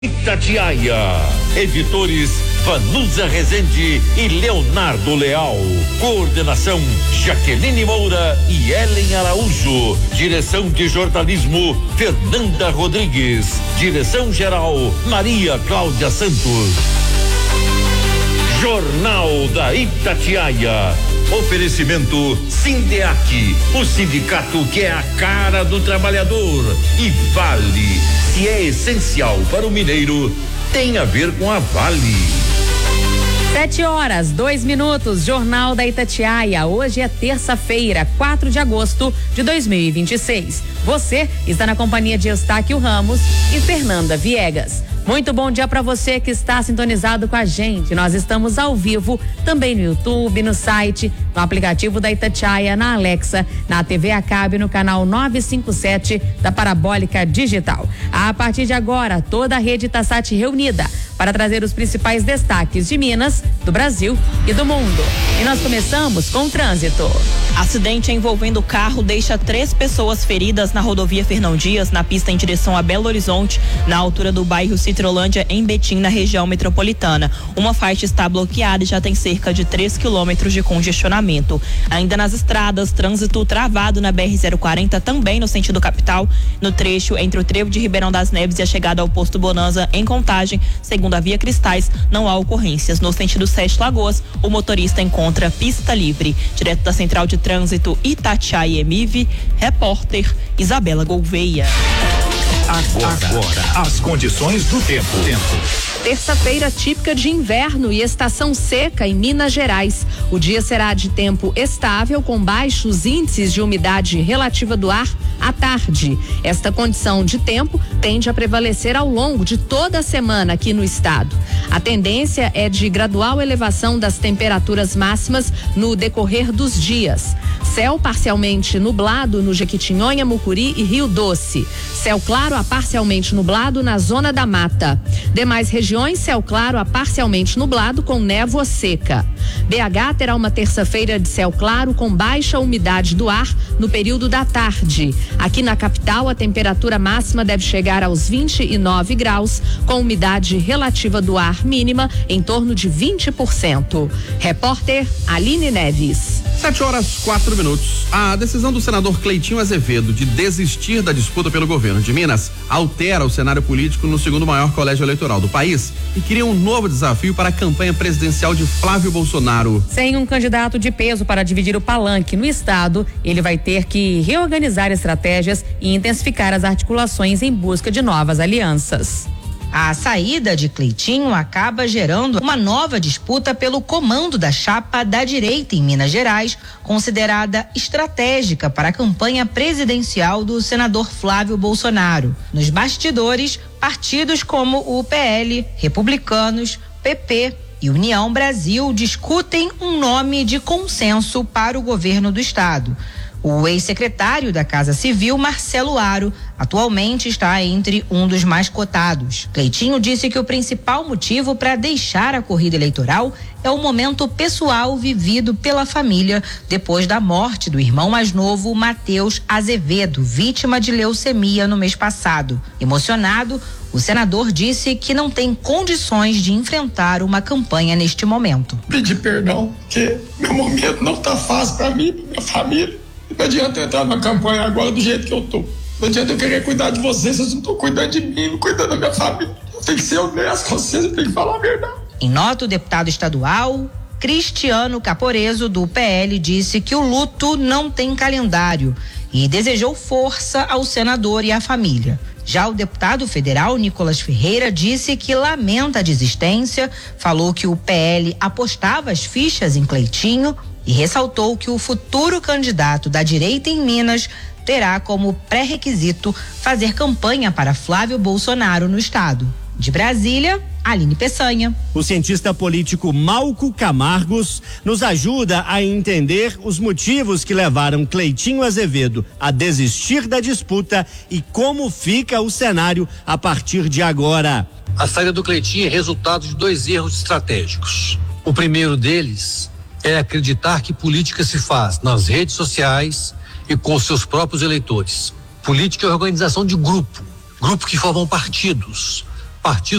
Itatiaia, editores Vanusa Rezende e Leonardo Leal, coordenação Jaqueline Moura e Ellen Araújo, direção de jornalismo Fernanda Rodrigues, direção geral Maria Cláudia Santos. Jornal da Itatiaia. Oferecimento Sindeac, o sindicato que é a cara do trabalhador. E Vale, se é essencial para o mineiro, tem a ver com a Vale. 7h02, Jornal da Itatiaia. Hoje é terça-feira, 4 de agosto de 2026. Você está na companhia de Eustáquio Ramos e Fernanda Viegas. Muito bom dia para você que está sintonizado com a gente. Nós estamos ao vivo também no YouTube, no site, no aplicativo da Itatiaia, na Alexa, na TV a cabo, no canal 957 da Parabólica Digital. A partir de agora, toda a rede Itasat reunida para trazer os principais destaques de Minas, do Brasil e do mundo. E nós começamos com o trânsito. Acidente envolvendo carro deixa 3 pessoas feridas na rodovia Fernão Dias, na pista em direção a Belo Horizonte, na altura do bairro Citrolândia, em Betim, na região metropolitana. Uma faixa está bloqueada e já tem cerca de 3 quilômetros de congestionamento. Ainda nas estradas, trânsito travado na BR-040, também no sentido capital, no trecho entre o trevo de Ribeirão das Neves e a chegada ao posto Bonanza, em Contagem. Segundo a Via Cristais, não há ocorrências. No sentido Sete Lagoas, o motorista encontra pista livre. Direto da Central de Trânsito Itatiaia Emive, repórter Isabela Gouveia. Agora, as condições do tempo. Terça-feira típica de inverno e estação seca em Minas Gerais. O dia será de tempo estável com baixos índices de umidade relativa do ar à tarde. Esta condição de tempo tende a prevalecer ao longo de toda a semana aqui no estado. A tendência é de gradual elevação das temperaturas máximas no decorrer dos dias. Céu parcialmente nublado no Jequitinhonha, Mucuri e Rio Doce. Céu claro a parcialmente nublado na zona da mata. Demais regiões, céu claro a parcialmente nublado com névoa seca. BH terá uma terça-feira de céu claro com baixa umidade do ar no período da tarde. Aqui na capital, a temperatura máxima deve chegar aos 29 graus, com umidade relativa do ar mínima em torno de 20%. Repórter Aline Neves. 7h04. A decisão do senador Cleitinho Azevedo de desistir da disputa pelo governo de Minas altera o cenário político no segundo maior colégio eleitoral do país e cria um novo desafio para a campanha presidencial de Flávio Bolsonaro. Sem um candidato de peso para dividir o palanque no estado, ele vai ter que reorganizar estratégias e intensificar as articulações em busca de novas alianças. A saída de Cleitinho acaba gerando uma nova disputa pelo comando da chapa da direita em Minas Gerais, considerada estratégica para a campanha presidencial do senador Flávio Bolsonaro. Nos bastidores, partidos como o PL, Republicanos, PP e União Brasil discutem um nome de consenso para o governo do estado. O ex-secretário da Casa Civil, Marcelo Aro, atualmente está entre um dos mais cotados. Cleitinho disse que o principal motivo para deixar a corrida eleitoral é o momento pessoal vivido pela família depois da morte do irmão mais novo, Matheus Azevedo, vítima de leucemia no mês passado. Emocionado, o senador disse que não tem condições de enfrentar uma campanha neste momento. Pedir perdão, porque meu momento não tá fácil para mim, pra minha família. Não adianta eu entrar na campanha agora do jeito que eu tô. Não adianta eu querer cuidar de vocês, vocês não estão cuidando de mim, não cuidando da minha família. Eu tenho que ser honesto com vocês, eu tenho que falar a verdade. Em nota, o deputado estadual Cristiano Caporeso, do PL, disse que o luto não tem calendário e desejou força ao senador e à família. Já o deputado federal Nicolas Ferreira disse que lamenta a desistência, falou que o PL apostava as fichas em Cleitinho e ressaltou que o futuro candidato da direita em Minas terá como pré-requisito fazer campanha para Flávio Bolsonaro no estado. De Brasília, Aline Peçanha. O cientista político Malco Camargos nos ajuda a entender os motivos que levaram Cleitinho Azevedo a desistir da disputa e como fica o cenário a partir de agora. A saída do Cleitinho é resultado de 2 erros estratégicos. O primeiro deles é acreditar que política se faz nas redes sociais e com seus próprios eleitores. Política é organização de grupo que formam partidos, partidos